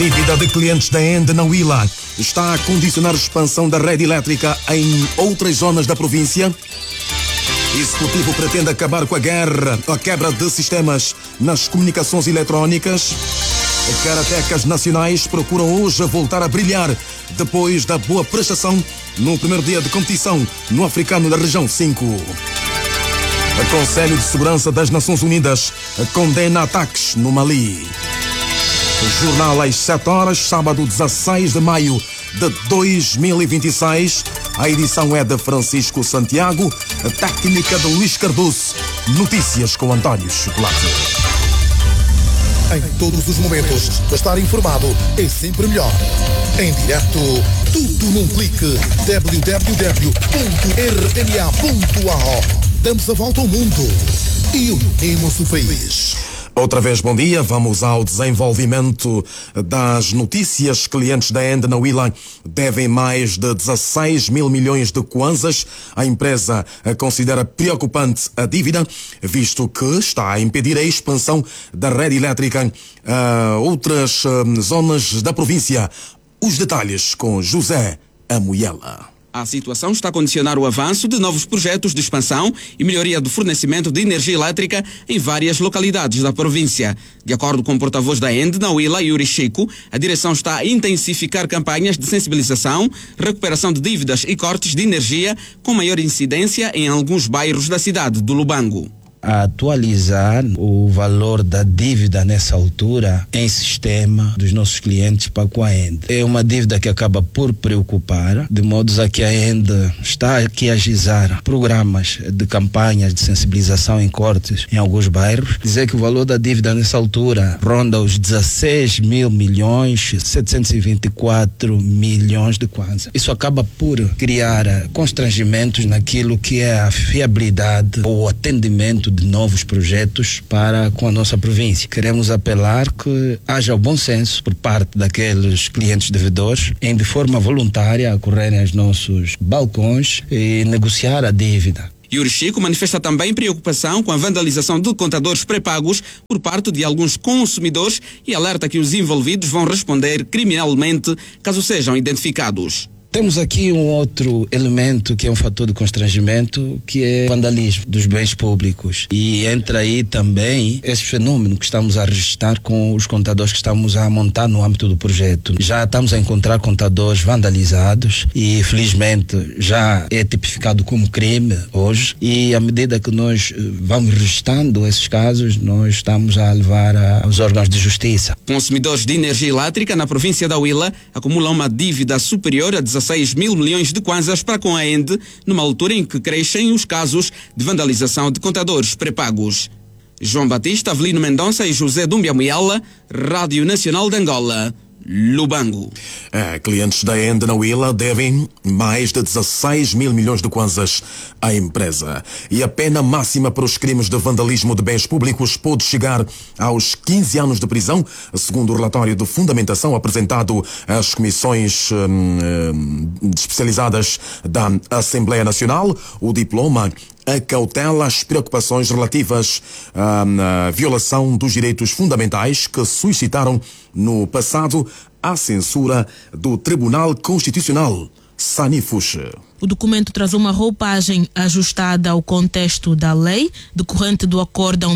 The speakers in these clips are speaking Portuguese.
A dívida de clientes da ENDE na Huila está a condicionar a expansão da rede elétrica em outras zonas da província. O Executivo pretende acabar com a quebra de sistemas nas comunicações eletrónicas. Karatecas nacionais procuram hoje voltar a brilhar depois da boa prestação no primeiro dia de competição no Africano da Região 5. O Conselho de Segurança das Nações Unidas condena ataques no Mali. O jornal às 7 horas, sábado 16 de maio de 2026. A edição é de Francisco Santiago, a técnica de Luís Cardoso. Notícias com António Chocolate. Em todos os momentos, estar informado é sempre melhor. Em direto, tudo num clique. www.rma.ao. Damos a volta ao mundo e unimos o país. Outra vez, bom dia. Vamos ao desenvolvimento das notícias. Clientes da ENDE na Huila devem mais de 16 mil milhões de kwanzas. A empresa considera preocupante a dívida, visto que está a impedir a expansão da rede elétrica a outras zonas da província. Os detalhes com José Amoiela. A situação está a condicionar o avanço de novos projetos de expansão e melhoria do fornecimento de energia elétrica em várias localidades da província. De acordo com o porta-voz da ENDE na Huila, Yuri Chico, a direção está a intensificar campanhas de sensibilização, recuperação de dívidas e cortes de energia com maior incidência em alguns bairros da cidade do Lubango. A atualizar o valor da dívida nessa altura em sistema dos nossos clientes para com a ENDE. É uma dívida que acaba por preocupar, de modo a que a ENDE está aqui a agilizar programas de campanhas de sensibilização em cortes em alguns bairros. Dizer que o valor da dívida nessa altura ronda os 16 mil milhões, 724 milhões de kwanza. Isso acaba por criar constrangimentos naquilo que é a fiabilidade ou atendimento de novos projetos para com a nossa província. Queremos apelar que haja o bom senso por parte daqueles clientes devedores em de forma voluntária acorrerem aos nossos balcões e negociar a dívida. Yuri Chico manifesta também preocupação com a vandalização de contadores pré-pagos por parte de alguns consumidores e alerta que os envolvidos vão responder criminalmente caso sejam identificados. Temos aqui um outro elemento que é um fator de constrangimento, que é o vandalismo dos bens públicos. E entra aí também esse fenômeno que estamos a registrar com os contadores que estamos a montar no âmbito do projeto. Já estamos a encontrar contadores vandalizados e, felizmente, já é tipificado como crime hoje. E à medida que nós vamos registrando esses casos, nós estamos a levar aos órgãos de justiça. Consumidores de energia elétrica na província da Huila acumulam uma dívida superior a 16 mil milhões de kwanzas para com a ENDE, numa altura em que crescem os casos de vandalização de contadores pré-pagos. João Batista, Avelino Mendonça e José Dumbia Moiala, Rádio Nacional de Angola, Lubango. Clientes da ENDE na Huila devem mais de 16 mil milhões de kwanzas à empresa. E a pena máxima para os crimes de vandalismo de bens públicos pode chegar aos 15 anos de prisão, segundo o relatório de fundamentação apresentado às comissões especializadas da Assembleia Nacional. O diploma acautela as preocupações relativas à violação dos direitos fundamentais que suscitaram no passado a censura do Tribunal Constitucional. Sani Fuxa. O documento traz uma roupagem ajustada ao contexto da lei, decorrente do Acórdão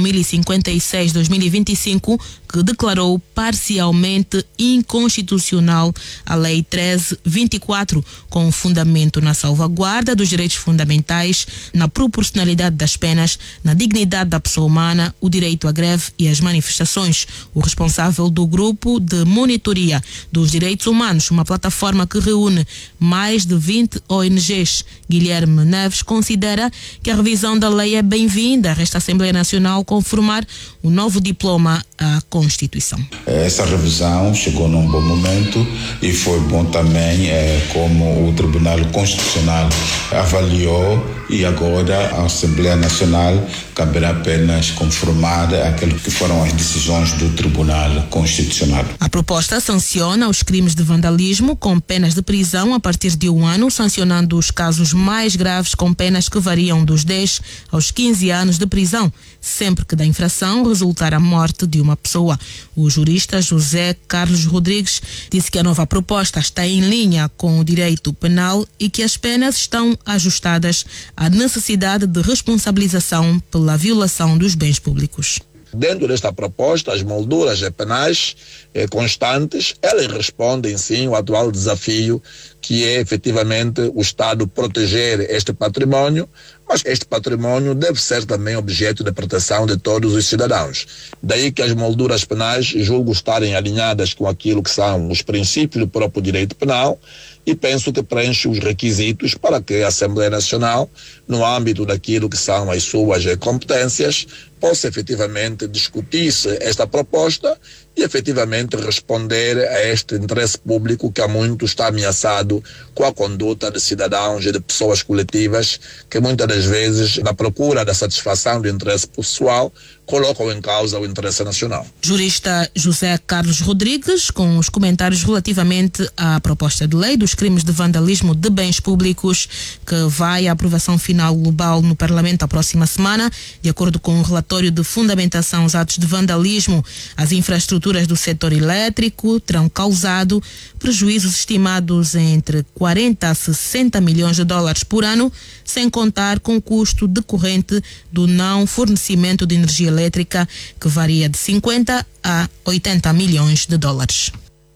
1056-2025, que declarou parcialmente inconstitucional a Lei 1324, com fundamento na salvaguarda dos direitos fundamentais, na proporcionalidade das penas, na dignidade da pessoa humana, o direito à greve e às manifestações. O responsável do Grupo de Monitoria dos Direitos Humanos, uma plataforma que reúne mais de 20 ONGs, Guilherme Neves, considera que a revisão da lei é bem-vinda. Resta a Assembleia Nacional conformar o novo diploma à Constituição. Essa revisão chegou num bom momento e foi bom também como o Tribunal Constitucional avaliou, e agora a Assembleia Nacional caberá apenas conformar aquilo que foram as decisões do Tribunal Constitucional. A proposta sanciona os crimes de vandalismo com penas de prisão a partir de 1 ano, sancionando os os casos mais graves com penas que variam dos 10 aos 15 anos de prisão, sempre que da infração resultar a morte de uma pessoa. O jurista José Carlos Rodrigues disse que a nova proposta está em linha com o direito penal e que as penas estão ajustadas à necessidade de responsabilização pela violação dos bens públicos. Dentro desta proposta, as molduras penais constantes, elas respondem sim ao atual desafio que é efetivamente o Estado proteger este património, mas este património deve ser também objeto de proteção de todos os cidadãos. Daí que as molduras penais julgo estarem alinhadas com aquilo que são os princípios do próprio direito penal e penso que preenche os requisitos para que a Assembleia Nacional, no âmbito daquilo que são as suas competências, possa efetivamente discutir-se esta proposta e efetivamente responder a este interesse público que há muito está ameaçado com a conduta de cidadãos e de pessoas coletivas que muitas das vezes, na procura da satisfação do interesse pessoal, colocam em causa o interesse nacional. Jurista José Carlos Rodrigues, com os comentários relativamente à proposta de lei dos crimes de vandalismo de bens públicos, que vai à aprovação final global no Parlamento a próxima semana. De acordo com o relatório de fundamentação aos atos de vandalismo, as infraestruturas do setor elétrico terão causado prejuízos estimados entre 40 a 60 milhões de dólares por ano, sem contar com o custo decorrente do não fornecimento de energia elétrica, que varia de 50 a 80 milhões de dólares.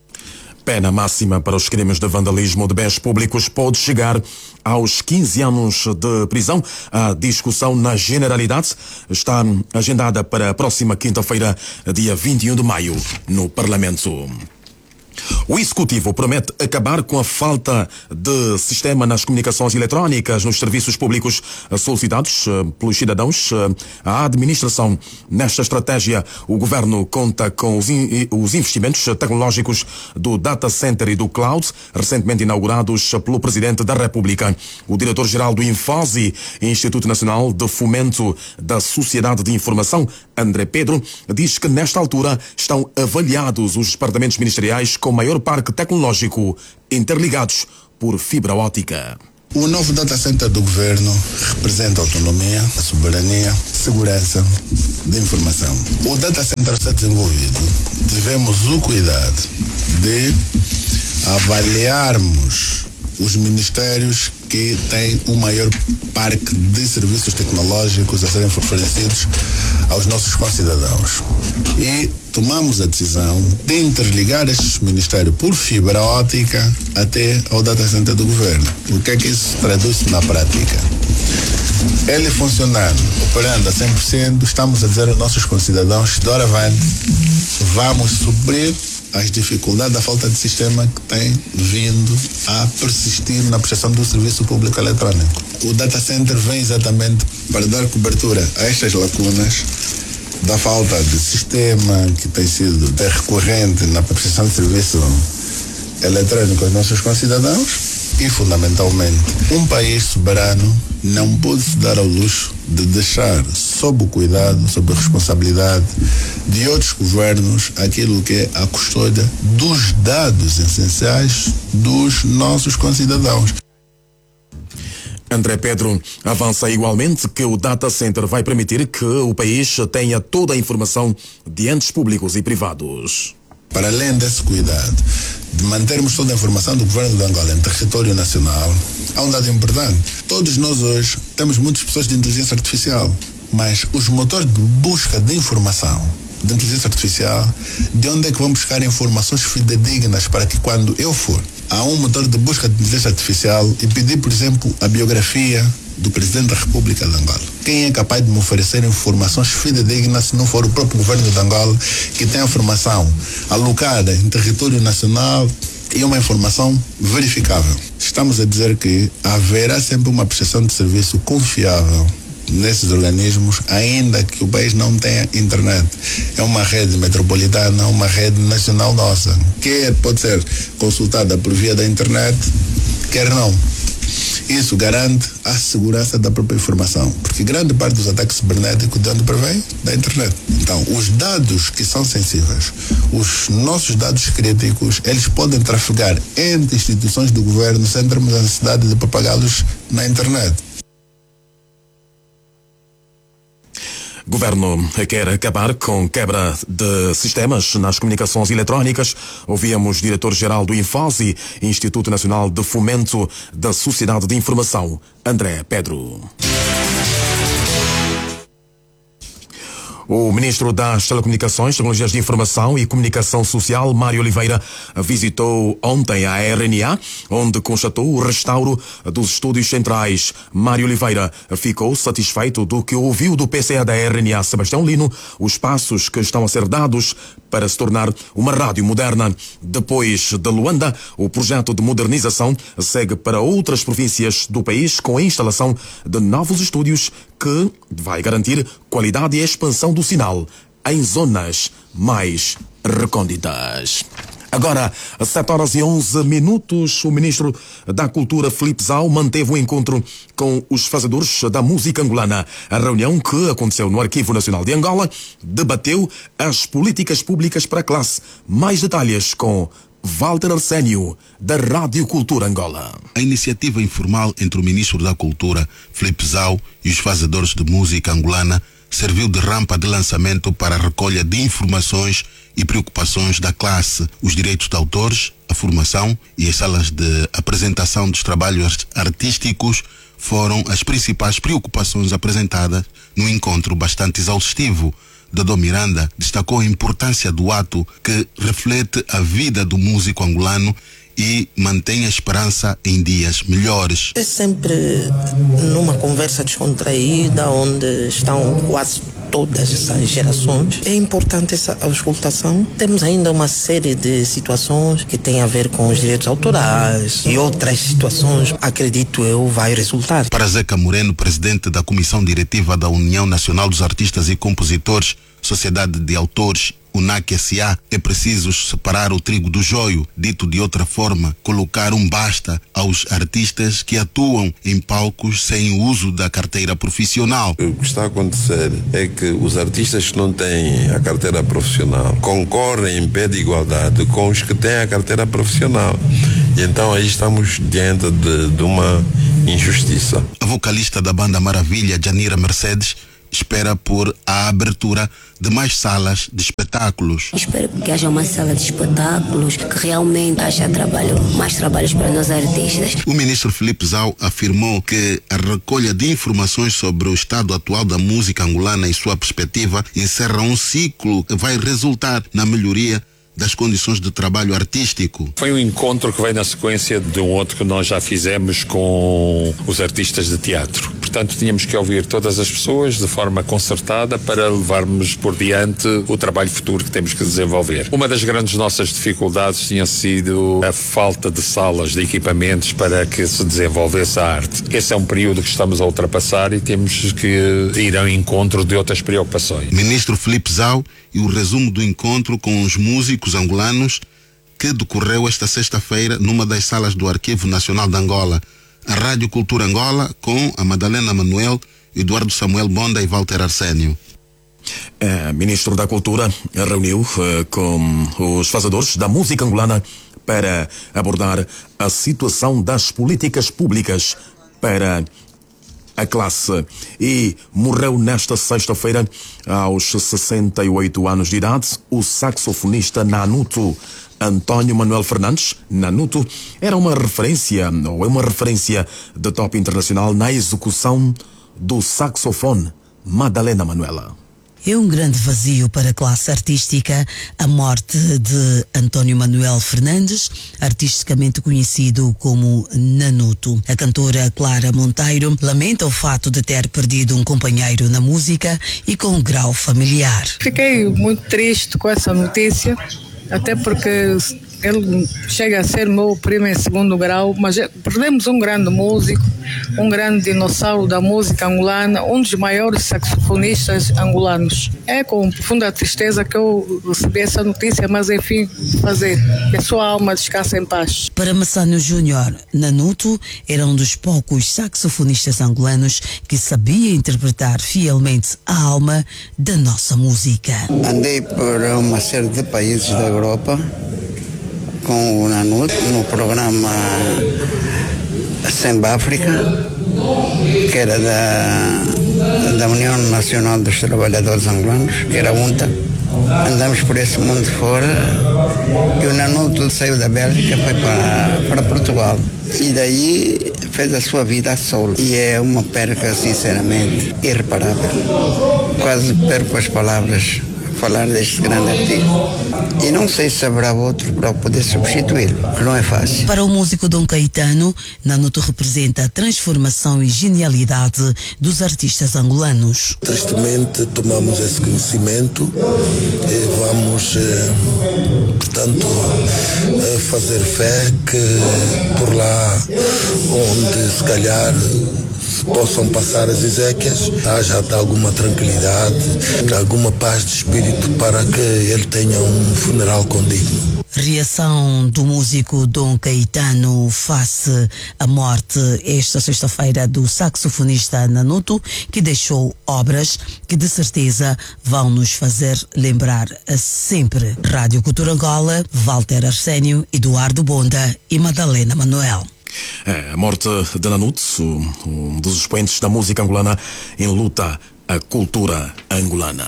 Pena máxima para os crimes de vandalismo de bens públicos pode chegar aos 15 anos de prisão. A discussão na Generalidade está agendada para a próxima quinta-feira, dia 21 de maio, no Parlamento. O Executivo promete acabar com a falta de sistema nas comunicações eletrónicas nos serviços públicos solicitados pelos cidadãos à administração. Nesta estratégia, o Governo conta com os investimentos tecnológicos do Data Center e do Cloud, recentemente inaugurados pelo Presidente da República. O diretor-geral do INFOSI, Instituto Nacional de Fomento da Sociedade de Informação, André Pedro, diz que nesta altura estão avaliados os departamentos ministeriais com maior parque tecnológico interligados por fibra óptica. O novo data center do governo representa autonomia, a soberania, segurança de informação. O data center está desenvolvido. Tivemos o cuidado de avaliarmos os ministérios que têm o maior parque de serviços tecnológicos a serem oferecidos aos nossos concidadãos. E tomamos a decisão de interligar estes ministérios por fibra óptica até ao data center do governo. O que é que isso traduz na prática? Ele funcionando, operando a 100%, estamos a dizer aos nossos concidadãos que, de hora avante, vamos suprir as dificuldades da falta de sistema que tem vindo a persistir na prestação do serviço público eletrônico. O data center vem exatamente para dar cobertura a estas lacunas da falta de sistema que tem sido recorrente na prestação de serviço eletrônico aos nossos concidadãos. E, fundamentalmente, um país soberano não pode se dar ao luxo de deixar sob o cuidado, sob a responsabilidade de outros governos aquilo que é a custódia dos dados essenciais dos nossos concidadãos. André Pedro avança igualmente que o data center vai permitir que o país tenha toda a informação de entes públicos e privados. Para além desse cuidado de mantermos toda a informação do governo de Angola em território nacional, há um dado importante. Todos nós hoje temos muitas pessoas de inteligência artificial, mas os motores de busca de informação de inteligência artificial, de onde é que vão buscar informações fidedignas para que quando eu for a um motor de busca de inteligência artificial e pedir, por exemplo, a biografia do Presidente da República de Angola, quem é capaz de me oferecer informações fidedignas se não for o próprio governo de Angola, que tem a informação alocada em território nacional e uma informação verificável? Estamos a dizer que haverá sempre uma prestação de serviço confiável nesses organismos, ainda que o país não tenha internet. É uma rede metropolitana, uma rede nacional nossa, que pode ser consultada por via da internet, quer não. isso garante a segurança da própria informação, porque grande parte dos ataques cibernéticos de onde provém? Da internet. Então, os dados que são sensíveis, os nossos dados críticos, eles podem trafegar entre instituições do governo sem termos a necessidade de propagá-los na internet. Governo quer acabar com quebra de sistemas nas comunicações eletrónicas. Ouvimos diretor-geral do INFOSI, Instituto Nacional de Fomento da Sociedade de Informação, André Pedro. O ministro das Telecomunicações, Tecnologias de Informação e Comunicação Social, Mário Oliveira, visitou ontem a RNA, onde constatou o restauro dos estúdios centrais. Mário Oliveira ficou satisfeito do que ouviu do PCA da RNA, Sebastião Lino, os passos que estão a ser dados para se tornar uma rádio moderna. Depois de Luanda, o projeto de modernização segue para outras províncias do país com a instalação de novos estúdios que vai garantir qualidade e expansão do sinal em zonas mais recônditas. Agora, às 7h11, o ministro da Cultura, Filipe Zau, manteve um encontro com os fazedores da música angolana. A reunião, que aconteceu no Arquivo Nacional de Angola, debateu as políticas públicas para a classe. Mais detalhes com Walter Arsénio, da Rádio Cultura Angola. A iniciativa informal entre o ministro da Cultura, Filipe Zau, e os fazedores de música angolana serviu de rampa de lançamento para a recolha de informações e preocupações da classe, os direitos de autores, a formação e as salas de apresentação dos trabalhos artísticos foram as principais preocupações apresentadas no encontro bastante exaustivo. Dodô Miranda destacou a importância do ato, que reflete a vida do músico angolano e mantém a esperança em dias melhores. É sempre numa conversa descontraída, onde estão quase todas essas gerações. É importante essa auscultação. Temos ainda uma série de situações que têm a ver com os direitos autorais e outras situações, acredito eu, vai resultar. Para Zeca Moreno, presidente da Comissão Diretiva da União Nacional dos Artistas e Compositores, Sociedade de Autores, UNAC-SA, é preciso separar o trigo do joio. Dito de outra forma, colocar um basta aos artistas que atuam em palcos sem o uso da carteira profissional. O que está a acontecer é que os artistas que não têm a carteira profissional concorrem em pé de igualdade com os que têm a carteira profissional. E então aí estamos diante de uma injustiça. A vocalista da banda Maravilha, Janira Mercedes, espera por a abertura de mais salas de espetáculos. Espero que haja uma sala de espetáculos, que realmente haja mais trabalhos para nós artistas. O ministro Filipe Zau afirmou que a recolha de informações sobre o estado atual da música angolana e sua perspectiva encerra um ciclo que vai resultar na melhoria das condições de trabalho artístico. Foi um encontro que veio na sequência de um outro que nós já fizemos com os artistas de teatro. Portanto, tínhamos que ouvir todas as pessoas de forma concertada para levarmos por diante o trabalho futuro que temos que desenvolver. Uma das grandes nossas dificuldades tinha sido a falta de salas, de equipamentos para que se desenvolvesse a arte. Esse é um período que estamos a ultrapassar e temos que ir ao encontro de outras preocupações. Ministro Filipe Zau e o resumo do encontro com os músicos angolanos que decorreu esta sexta-feira numa das salas do Arquivo Nacional de Angola. A Rádio Cultura Angola com a Madalena Manuel, Eduardo Samuel Bonda e Walter Arsénio. Ministro da Cultura reuniu com os fazedores da música angolana para abordar a situação das políticas públicas para a classe, e morreu nesta sexta-feira aos 68 anos de idade o saxofonista Nanuto. Antônio Manuel Fernandes, Nanuto, era uma referência de top internacional na execução do saxofone. Madalena Manuela. É um grande vazio para a classe artística a morte de Antônio Manuel Fernandes, artisticamente conhecido como Nanuto. A cantora Clara Monteiro lamenta o fato de ter perdido um companheiro na música e com um grau familiar. Fiquei muito triste com essa notícia, até porque Ele chega a ser meu primo em segundo grau, mas perdemos um grande músico, um grande dinossauro da música angolana, um dos maiores saxofonistas angolanos. É com profunda tristeza que eu recebi essa notícia, mas enfim, fazer que a sua alma descanse em paz. Para Massano Júnior, Nanuto era um dos poucos saxofonistas angolanos que sabia interpretar fielmente a alma da nossa música. Andei por uma série de países da Europa com o Nanuto no programa Semba África, que era da União Nacional dos Trabalhadores Angolanos, que era a UNTA. Andamos por esse mundo fora e o Nanuto saiu da Bélgica, foi para Portugal e daí fez a sua vida a solo. E é uma perca, sinceramente, irreparável. Quase perco as palavras falar deste grande artista. E não sei se haverá outro para poder substituí-lo, que não é fácil. Para o músico Dom Caetano, Nanuto representa a transformação e genialidade dos artistas angolanos. Tristemente tomamos esse conhecimento e vamos, portanto, fazer fé que por lá onde se calhar possam passar as exéquias, haja alguma tranquilidade, alguma paz de espírito para que ele tenha um funeral condigno. Reação do músico Dom Caetano face à morte esta sexta-feira do saxofonista Nanuto, que deixou obras que de certeza vão nos fazer lembrar sempre. Rádio Cultura Angola, Walter Arsénio, Eduardo Bonda e Madalena Manuel. A morte de Nanuto, um dos expoentes da música angolana em luta à cultura angolana.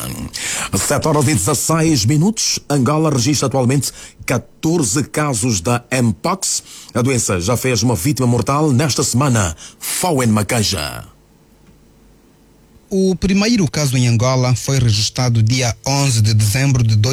7h16, Angola registra atualmente 14 casos da Mpox. A doença já fez uma vítima mortal nesta semana. Fauen Macanja. O primeiro caso em Angola foi registrado dia 11 de dezembro de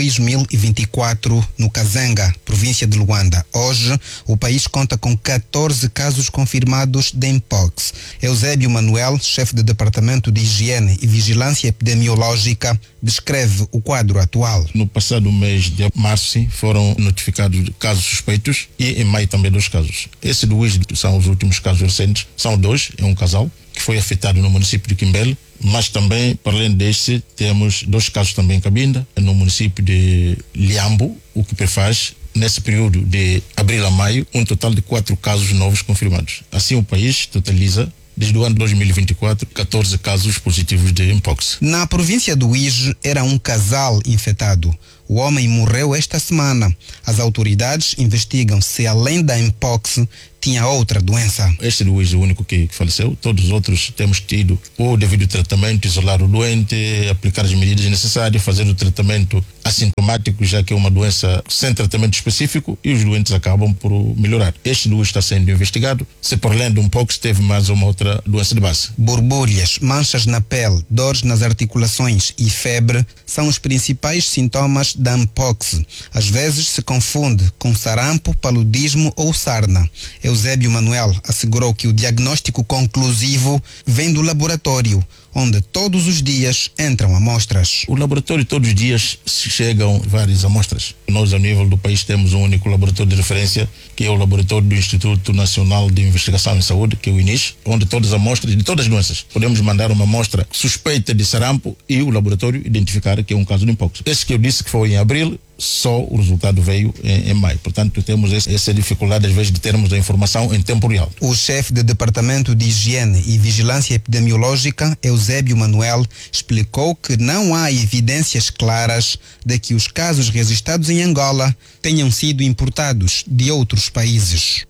2024 no Kazanga, província de Luanda. Hoje, o país conta com 14 casos confirmados de Mpox. Eusébio Manuel, chefe do Departamento de Higiene e Vigilância Epidemiológica, descreve o quadro atual. No passado mês de março foram notificados casos suspeitos e em maio também 2 casos. Esse dois são os últimos casos recentes. São 2, é um casal que foi afetado no município de Quimbele, mas também, para além deste, temos 2 casos também em Cabinda, no município de Liambo, o que faz, nesse período de abril a maio, um total de 4 casos novos confirmados. Assim, o país totaliza, desde o ano 2024, 14 casos positivos de Mpox. Na província do Uíge, era um casal infectado. O homem morreu esta semana. As autoridades investigam se, além da Mpox, tinha outra doença. Este do Uíge é o único que faleceu. Todos os outros temos tido o devido tratamento, isolar o doente, aplicar as medidas necessárias, fazer o tratamento assintomático, já que é uma doença sem tratamento específico e os doentes acabam por melhorar. Este do Uíge está sendo investigado. Se por além do Mpox teve mais uma outra doença de base. Borbulhas, manchas na pele, dores nas articulações e febre são os principais sintomas da Mpox. Às vezes se confunde com sarampo, paludismo ou sarna. Eusébio Manuel assegurou que o diagnóstico conclusivo vem do laboratório, onde todos os dias entram amostras. O laboratório todos os dias chegam várias amostras. Nós, a nível do país, temos um único laboratório de referência, que é o laboratório do Instituto Nacional de Investigação em Saúde, que é o INIS, onde todas as amostras de todas as doenças. Podemos mandar uma amostra suspeita de sarampo e o laboratório identificar que é um caso de Mpox. Esse que eu disse que foi em abril, só o resultado veio em maio. Portanto, temos essa dificuldade, às vezes, de termos a informação em tempo real. O chefe do Departamento de Higiene e Vigilância Epidemiológica, Eusébio Manuel, explicou que não há evidências claras de que os casos registrados em Angola tenham sido importados de outros países.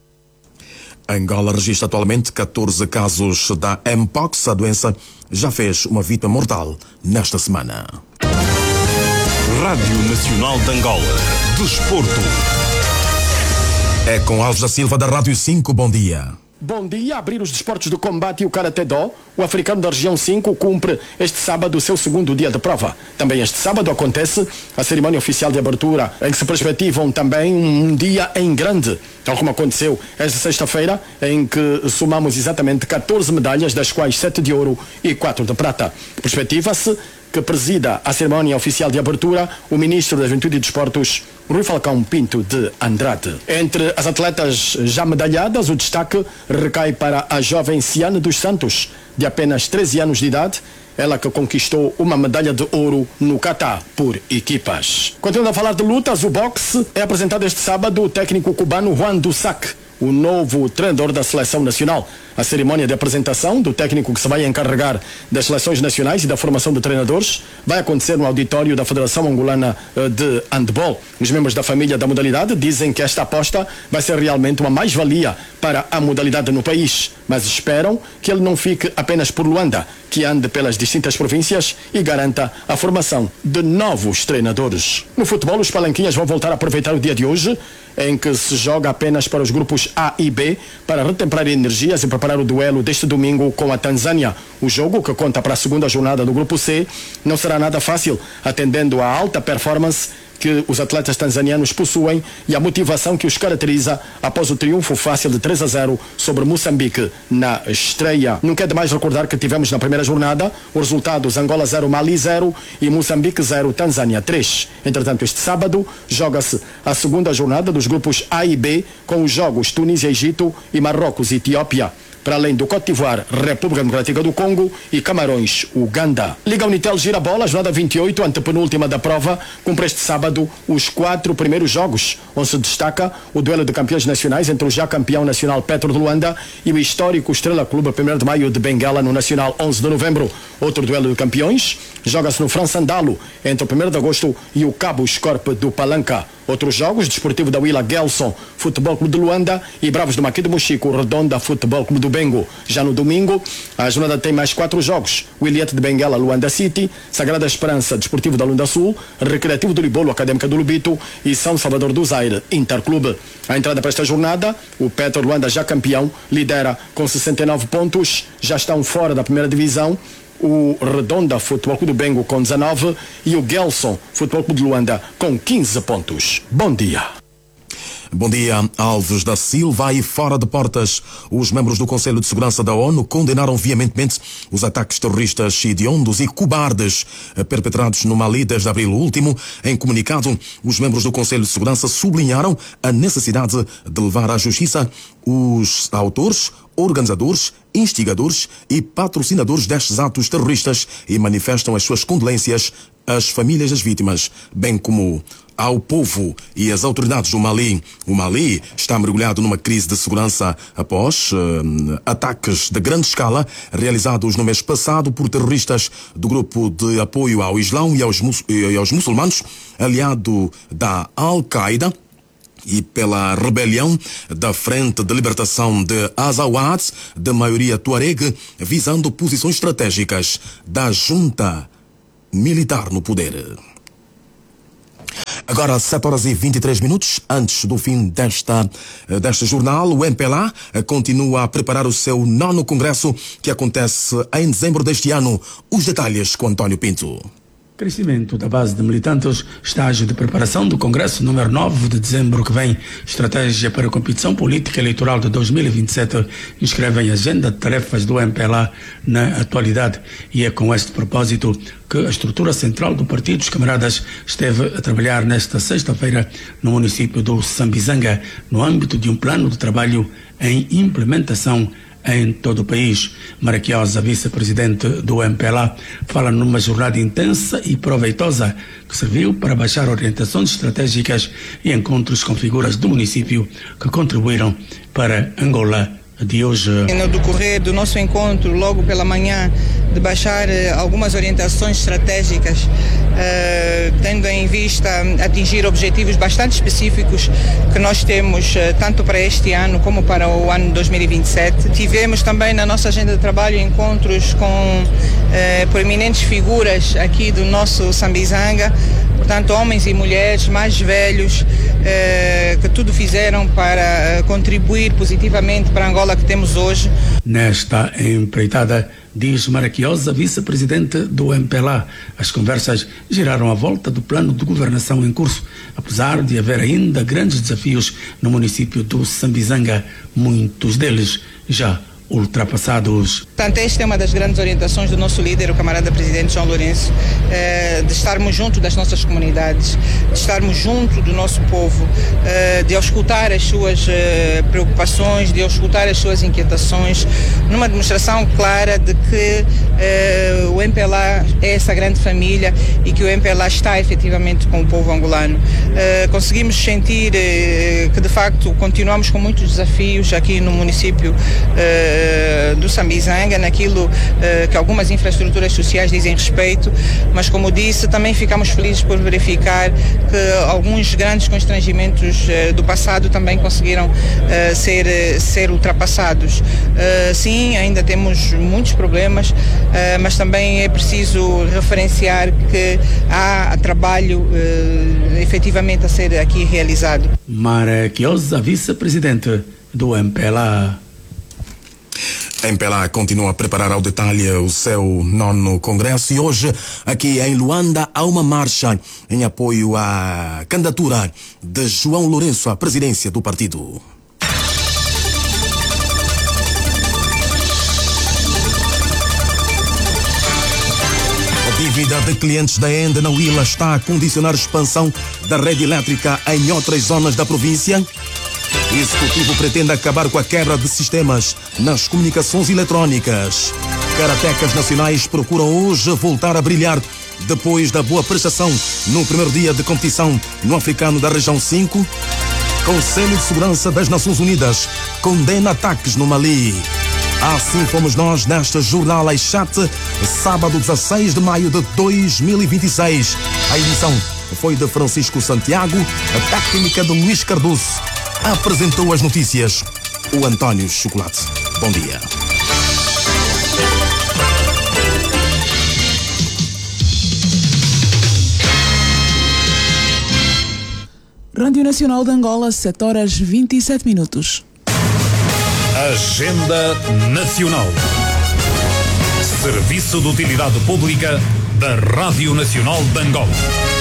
Angola registra atualmente 14 casos da Mpox. A doença já fez uma vítima mortal nesta semana. Rádio Nacional de Angola. Desporto. É com Alves da Silva da Rádio 5. Bom dia. Bom dia. Abrir os desportos do combate e o Karatê-Do, o africano da região 5 cumpre este sábado o seu segundo dia de prova. Também este sábado acontece a cerimônia oficial de abertura, em que se perspectivam também um dia em grande, tal como aconteceu esta sexta-feira, em que somamos exatamente 14 medalhas, das quais 7 de ouro e 4 de prata. Perspectiva-se que presida a cerimónia oficial de abertura o Ministro da Juventude e Desportos, Rui Falcão Pinto de Andrade. Entre as atletas já medalhadas, o destaque recai para a jovem Ciane dos Santos, de apenas 13 anos de idade, ela que conquistou uma medalha de ouro no Catar por equipas. Continuando a falar de lutas, o boxe é apresentado este sábado o técnico cubano Juan Dusac, o novo treinador da seleção nacional. A cerimónia de apresentação do técnico que se vai encarregar das seleções nacionais e da formação de treinadores vai acontecer no auditório da Federação Angolana de Handball. Os membros da família da modalidade dizem que esta aposta vai ser realmente uma mais-valia para a modalidade no país, mas esperam que ele não fique apenas por Luanda, que ande pelas distintas províncias e garanta a formação de novos treinadores. No futebol, os palanquinhas vão voltar a aproveitar o dia de hoje, em que se joga apenas para os grupos A e B, para retemperar energias e preparar o duelo deste domingo com a Tanzânia. O jogo, que conta para a segunda jornada do grupo C, não será nada fácil, atendendo à alta performance que os atletas tanzanianos possuem e a motivação que os caracteriza após o triunfo fácil de 3-0 sobre Moçambique na estreia. Não quer demais recordar que tivemos na primeira jornada os resultados Angola 0, Mali 0 e Moçambique 0, Tanzânia 3. Entretanto, este sábado joga-se a segunda jornada dos grupos A e B com os jogos Tunísia, Egito e Marrocos, Etiópia, para além do Côte d'Ivoire, República Democrática do Congo e Camarões, Uganda. Liga Unitel gira a bola, jornada 28, antepenúltima da prova, cumpre este sábado os 4 primeiros jogos, onde se destaca o duelo de campeões nacionais entre o já campeão nacional Petro de Luanda e o histórico Estrela Clube 1º de Maio de Benguela no Nacional 11 de novembro. Outro duelo de campeões joga-se no França Andalo, entre o 1º de agosto e o Cabo Escorpe do Palanca. Outros jogos, Desportivo da Huila Gelson, Futebol Clube de Luanda e Bravos do Maqui de Mochico, Redonda, Futebol Clube do Bengo. Já no domingo, a jornada tem mais 4 jogos. Williete de Benguela, Luanda City, Sagrada Esperança, Desportivo da Luanda Sul, Recreativo do Libolo, Académica do Lubito e São Salvador do Zaire, Interclube. A entrada para esta jornada, o Petro Luanda, já campeão, lidera com 69 pontos, já estão fora da primeira divisão o Redonda Futebol Clube do Bengo com 19 e o Gelson Futebol Clube de Luanda com 15 pontos. Bom dia. Bom dia, Alves da Silva. E fora de portas, os membros do Conselho de Segurança da ONU condenaram veementemente os ataques terroristas hediondos e cobardes perpetrados no Mali desde abril último. Em comunicado, os membros do Conselho de Segurança sublinharam a necessidade de levar à justiça os autores, organizadores, instigadores e patrocinadores destes atos terroristas e manifestam as suas condolências às famílias das vítimas, bem como ao povo e às autoridades do Mali. O Mali está mergulhado numa crise de segurança após ataques de grande escala realizados no mês passado por terroristas do grupo de apoio ao Islão e aos muçulmanos, aliado da Al-Qaeda, e pela rebelião da Frente de Libertação de Azawad, de maioria tuareg, visando posições estratégicas da junta militar no poder. Agora, 7h23, antes do fim deste jornal, o MPLA continua a preparar o seu 9º congresso, que acontece em dezembro deste ano. Os detalhes com António Pinto. Crescimento da base de militantes, estágio de preparação do Congresso número 9 de dezembro que vem, estratégia para a competição política eleitoral de 2027, inscrevem a agenda de tarefas do MPLA na atualidade. E é com este propósito que a estrutura central do Partido dos Camaradas esteve a trabalhar nesta sexta-feira no município do Sambizanga, no âmbito de um plano de trabalho em implementação em todo o país. Maraquiosa, vice-presidente do MPLA, fala numa jornada intensa e proveitosa que serviu para baixar orientações estratégicas e encontros com figuras do município que contribuíram para Angola de hoje. No decorrer do nosso encontro, logo pela manhã, de baixar algumas orientações estratégicas, tendo em vista atingir objetivos bastante específicos que nós temos tanto para este ano como para o ano 2027. Tivemos também na nossa agenda de trabalho encontros com proeminentes figuras aqui do nosso Sambizanga, portanto homens e mulheres mais velhos que tudo fizeram para contribuir positivamente para a Angola que temos hoje. Nesta empreitada, diz Maraquiosa, vice-presidente do MPLA, as conversas giraram à volta do plano de governação em curso, apesar de haver ainda grandes desafios no município do Sambizanga, muitos deles já ultrapassados. Portanto, esta é uma das grandes orientações do nosso líder, o camarada presidente João Lourenço, de estarmos junto das nossas comunidades, de estarmos junto do nosso povo, de auscultar as suas preocupações, de auscultar as suas inquietações, numa demonstração clara de que o MPLA é essa grande família e que o MPLA está efetivamente com o povo angolano. Conseguimos sentir que de facto continuamos com muitos desafios aqui no município do Sambizanga, naquilo que algumas infraestruturas sociais dizem respeito, mas como disse, também ficamos felizes por verificar que alguns grandes constrangimentos do passado também conseguiram ser ultrapassados. Sim, ainda temos muitos problemas, mas também é preciso referenciar que há trabalho efetivamente a ser aqui realizado. Mara Chiosa, vice-presidente do MPLA. A MPLA continua a preparar ao detalhe o seu 9º Congresso e hoje, aqui em Luanda, há uma marcha em apoio à candidatura de João Lourenço à presidência do partido. A dívida de clientes da ENDE na Huila está a condicionar a expansão da rede elétrica em outras zonas da província. O Executivo pretende acabar com a quebra de sistemas nas comunicações eletrónicas. Karatecas nacionais procuram hoje voltar a brilhar depois da boa prestação no primeiro dia de competição no Africano da Região 5. Conselho de Segurança das Nações Unidas condena ataques no Mali. Assim fomos nós neste Jornal às 7, sábado 16 de maio de 2026. A edição foi de Francisco Santiago, a técnica de Luís Cardoso. Apresentou as notícias o António Chocolate. Bom dia. Rádio Nacional de Angola, 7h27. Agenda Nacional. Serviço de Utilidade Pública da Rádio Nacional de Angola.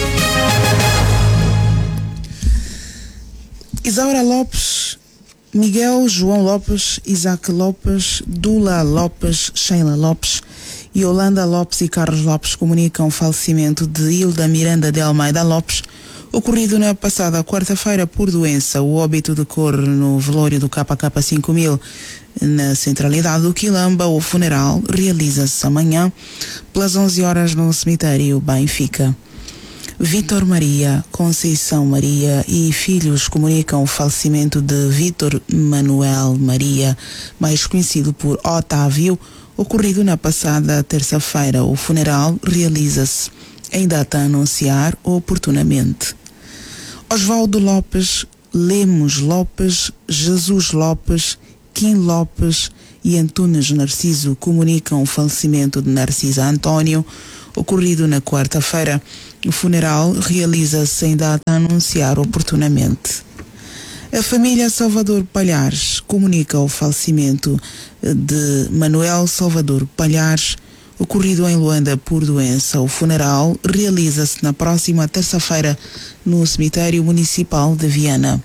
Isaura Lopes, Miguel João Lopes, Isaac Lopes, Dula Lopes, Sheila Lopes, Yolanda Lopes e Carlos Lopes comunicam o falecimento de Hilda Miranda de Almeida Lopes, ocorrido na passada quarta-feira por doença. O óbito decorre no velório do KK 5000 na centralidade do Quilamba. O funeral realiza-se amanhã pelas 11 horas no cemitério Benfica. Vítor Maria, Conceição Maria e filhos comunicam o falecimento de Vítor Manuel Maria, mais conhecido por Otávio, ocorrido na passada terça-feira. O funeral realiza-se em data a anunciar oportunamente. Osvaldo Lopes, Lemos Lopes, Jesus Lopes, Kim Lopes e Antunes Narciso comunicam o falecimento de Narcisa Antônio, ocorrido na quarta-feira. O funeral realiza-se em data a anunciar oportunamente. A família Salvador Palhares comunica o falecimento de Manuel Salvador Palhares, ocorrido em Luanda por doença. O funeral realiza-se na próxima terça-feira no cemitério municipal de Viana.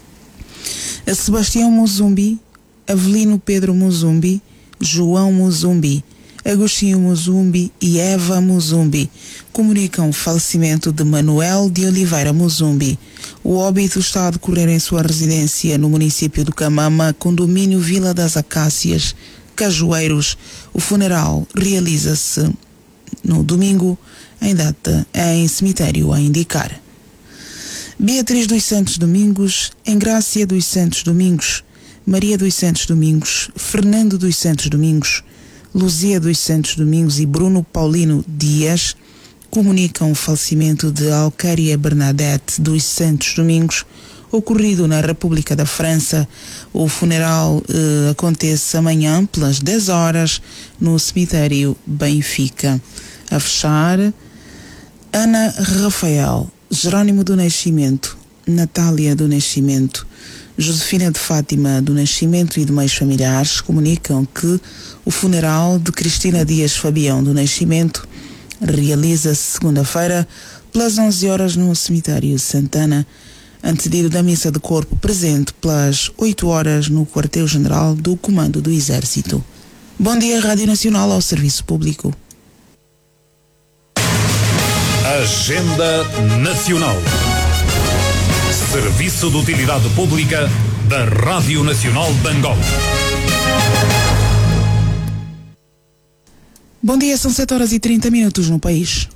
A Sebastião Muzumbi, Avelino Pedro Muzumbi, João Muzumbi, Agostinho Muzumbi e Eva Muzumbi comunicam o falecimento de Manuel de Oliveira Muzumbi. O óbito está a decorrer em sua residência no município do Camama, condomínio Vila das Acácias, Cajueiros. O funeral realiza-se no domingo, em data em cemitério a indicar. Beatriz dos Santos Domingos, Engrácia dos Santos Domingos, Maria dos Santos Domingos, Fernando dos Santos Domingos, Luzia dos Santos Domingos e Bruno Paulino Dias comunicam o falecimento de Alcária Bernadette dos Santos Domingos, ocorrido na República da França. O funeral acontece amanhã pelas 10 horas no cemitério Benfica. A fechar, Ana Rafael, Jerónimo do Nascimento, Natália do Nascimento, Josefina de Fátima do Nascimento e demais familiares comunicam que o funeral de Cristina Dias Fabião do Nascimento realiza-se segunda-feira pelas 11 horas no cemitério Santana. antecedido da missa de corpo presente pelas 8 horas no quartel-general do Comando do Exército. Bom dia, Rádio Nacional ao Serviço Público. Agenda Nacional. Serviço de Utilidade Pública da Rádio Nacional de Angola. Bom dia, são 7 horas e 30 minutos no país.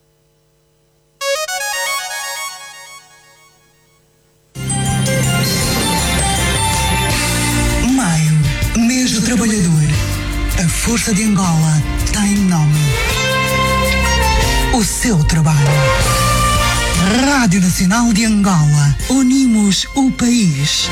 Maio, mês do trabalhador. A força de Angola tem nome. O seu trabalho. Rádio Nacional de Angola. Unimos o país.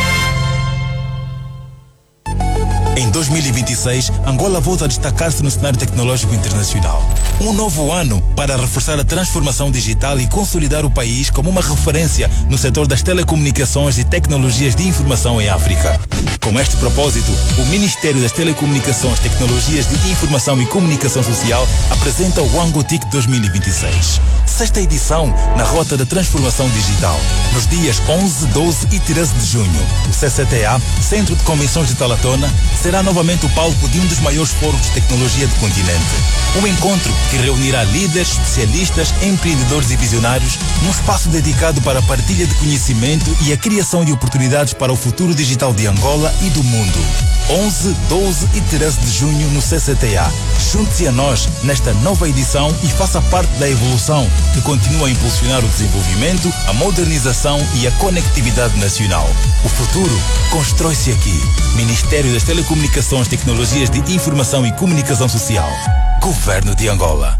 Em 2026, Angola volta a destacar-se no cenário tecnológico internacional. Um novo ano para reforçar a transformação digital e consolidar o país como uma referência no setor das telecomunicações e tecnologias de informação em África. Com este propósito, o Ministério das Telecomunicações, Tecnologias de Informação e Comunicação Social apresenta o Wangotic 2026. Sexta edição na Rota da Transformação Digital. Nos dias 11, 12 e 13 de junho, o CCTA, Centro de Convenções de Talatona, será novamente o palco de um dos maiores fóruns de tecnologia do continente. Um encontro que reunirá líderes, especialistas, empreendedores e visionários num espaço dedicado para a partilha de conhecimento e a criação de oportunidades para o futuro digital de Angola e do mundo. 11, 12 e 13 de junho no CCTA. Junte-se a nós nesta nova edição e faça parte da evolução que continua a impulsionar o desenvolvimento, a modernização e a conectividade nacional. O futuro constrói-se aqui. Ministério das Telecomunicações, Tecnologias de Informação e Comunicação Social. Governo de Angola.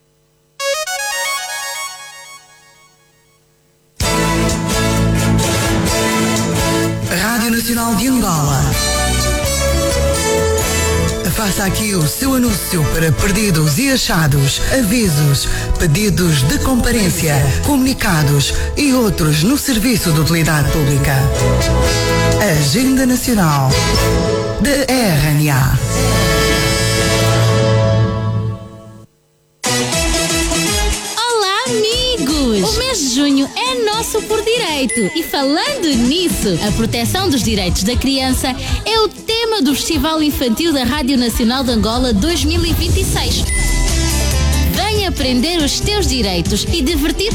Rádio Nacional de Angola. Faça aqui o seu anúncio para perdidos e achados, avisos, pedidos de comparência, comunicados e outros no Serviço de Utilidade Pública. Agenda Nacional da RNA. Olá, amigos! O mês de junho é nosso por direito. E falando nisso, a proteção dos direitos da criança é o tema do Festival Infantil da Rádio Nacional de Angola 2026. Venha aprender os teus direitos e divertir